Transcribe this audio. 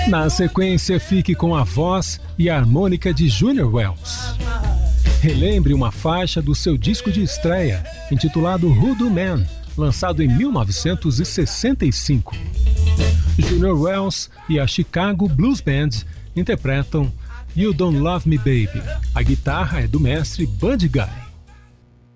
Na sequência, fique com a voz e a harmônica de Junior Wells. Relembre uma faixa do seu disco de estreia, intitulado Hoodoo Man, lançado em 1965. Junior Wells e a Chicago Blues Band interpretam You Don't Love Me Baby. A guitarra é do mestre Buddy Guy.